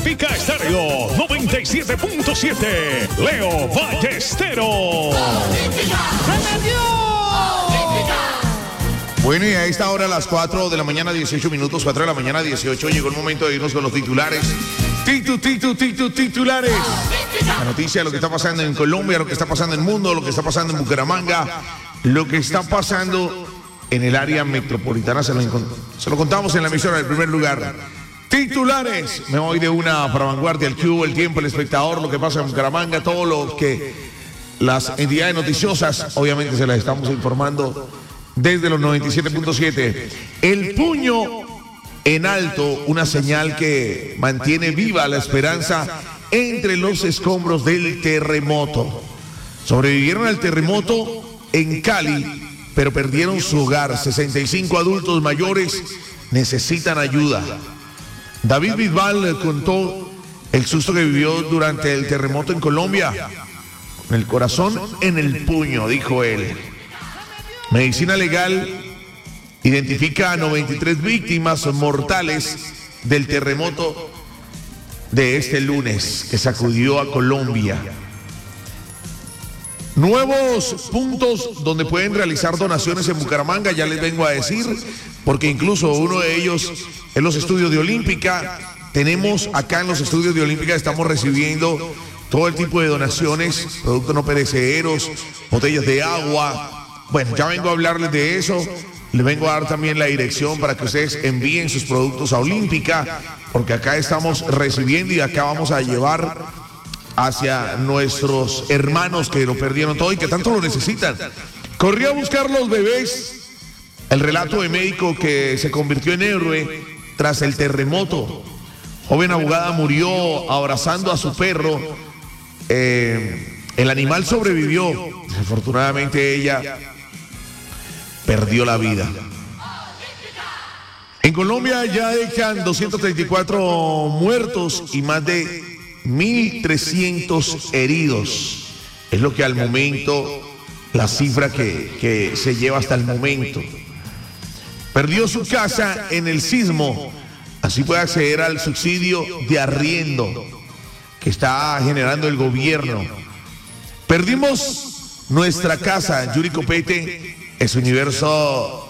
Olímpica Estéreo 97.7. Leo Ballesteros. Bueno, y a esta hora, a las 4 de la mañana, 18 minutos, 4 de la mañana, 18, llegó el momento de irnos con los titulares. Titulares. La noticia de lo que está pasando en Colombia, lo que está pasando en el mundo, lo que está pasando en Bucaramanga, lo que está pasando en el área metropolitana. Se lo contamos en la emisora del primer lugar. Titulares. Me voy de una para Vanguardia, el Cubo, el Tiempo, el Espectador, lo que pasa en Bucaramanga, todo lo que las entidades noticiosas, obviamente se las estamos informando desde los 97.7. El puño en alto, una señal que mantiene viva la esperanza entre los escombros del terremoto. Sobrevivieron al terremoto en Cali, pero perdieron su hogar. 65 adultos mayores necesitan ayuda. David Bisbal contó el susto que vivió durante el terremoto en Colombia. Con el corazón en el puño, dijo él. Medicina Legal identifica a 93 víctimas mortales del terremoto de este lunes que sacudió a Colombia. Nuevos puntos donde pueden realizar donaciones en Bucaramanga, ya les vengo a decir, porque incluso uno de ellos es los estudios de Olímpica. Tenemos acá en los estudios de Olímpica, estamos recibiendo todo el tipo de donaciones, productos no perecederos, botellas de agua. Bueno, ya vengo a hablarles de eso. Les vengo a dar también la dirección para que ustedes envíen sus productos a Olímpica, porque acá estamos recibiendo y acá vamos a llevar hacia nuestros hermanos que lo perdieron todo y que tanto lo necesitan. Corrió a buscar los bebés. El relato de médico que se convirtió en héroe tras el terremoto. Joven abogada murió abrazando a su perro. El animal sobrevivió. Desafortunadamente ella perdió la vida. En Colombia ya dejan 234 muertos y más de 1.300 heridos. Es lo que al momento, la cifra que se lleva hasta el momento. Perdió su casa en el sismo. Así puede acceder al subsidio de arriendo que está generando el gobierno. Perdimos nuestra casa. Yuri Copete es universo,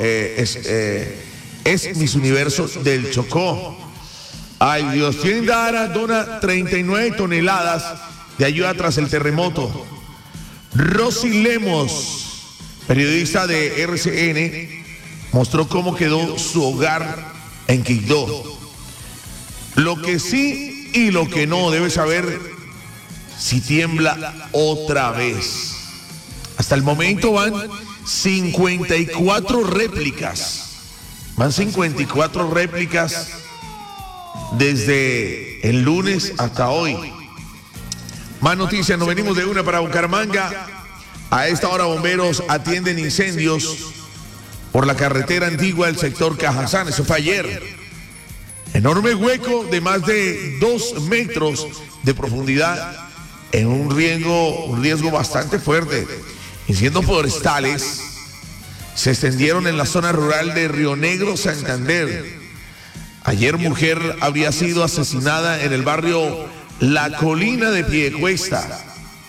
es Miss Universo del Chocó. Ay Dios, Tienda dona 39 toneladas de ayuda tras el terremoto. Rosy Lemos, periodista de RCN, mostró cómo quedó su hogar en Quibdó. Lo que sí y lo que no debe saber si tiembla otra vez. Hasta el momento van 54 réplicas. Van 54 réplicas desde el lunes hasta hoy. Más noticias, nos venimos de una para Bucaramanga. A esta hora bomberos atienden incendios por la carretera antigua del sector Cajazán. Eso fue ayer. Enorme hueco de más de 2 metros de profundidad en un riesgo bastante fuerte. Incendios forestales se extendieron en la zona rural de Río Negro, Santander. Ayer mujer habría sido asesinada en el barrio La Colina de Piedecuesta.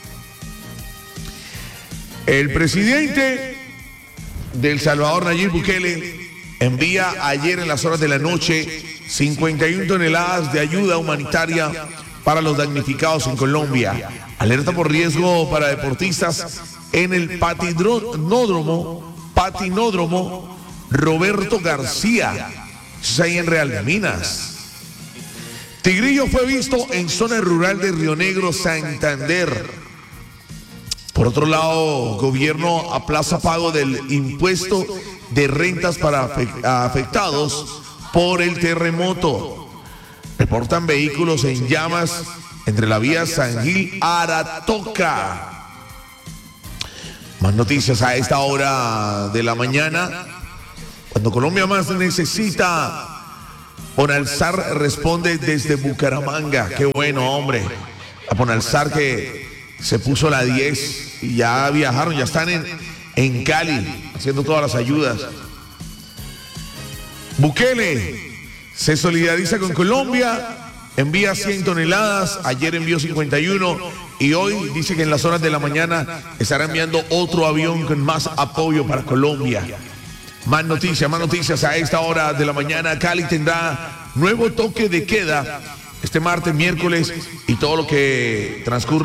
El presidente de El Salvador, Nayib Bukele, envía ayer en las horas de la noche 51 toneladas de ayuda humanitaria para los damnificados en Colombia. Alerta por riesgo para deportistas en el patinódromo Roberto García. Eso es ahí en Real de Minas. Tigrillo fue visto en zona rural de Río Negro, Santander. Por otro lado, gobierno aplaza pago del impuesto de rentas para afectados por el terremoto. Reportan vehículos en llamas entre la vía San Gil Aratoca. Más noticias a esta hora de la mañana. Cuando Colombia más necesita, Ponalzar responde desde Bucaramanga. Qué bueno, hombre. A Ponalzar que se puso la 10 y ya viajaron, ya están en Cali haciendo todas las ayudas. Bukele se solidariza con Colombia envía 100 toneladas, ayer envió 51 y hoy dice que en las horas de la mañana estará enviando otro avión con más apoyo para Colombia. Más noticias a esta hora de la mañana. Cali tendrá nuevo toque de queda este martes, miércoles y todo lo que transcurre